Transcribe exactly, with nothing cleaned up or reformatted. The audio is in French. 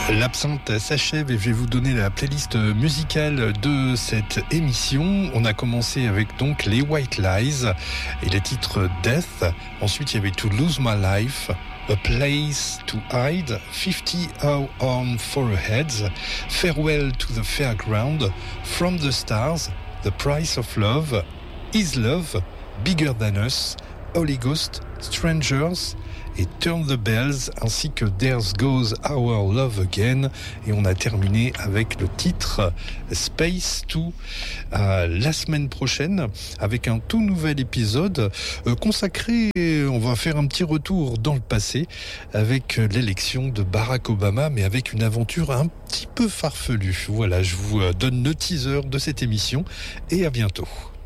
L'absinthe s'achève et je vais vous donner la playlist musicale de cette émission. On a commencé avec donc les White Lies et les titres Death. Ensuite, il y avait To Lose My Life, A Place to Hide, fifty on Foreheads, Farewell to the Fairground, From the Stars, The Price of Love, Is Love, Bigger Than Us, Holy Ghost, Strangers et Turn the Bells, ainsi que There Goes Our Love Again. Et on a terminé avec le titre Space two. Euh, la semaine prochaine, avec un tout nouvel épisode euh, consacré, on va faire un petit retour dans le passé avec l'élection de Barack Obama, mais avec une aventure un petit peu farfelue. Voilà, je vous donne le teaser de cette émission et à bientôt.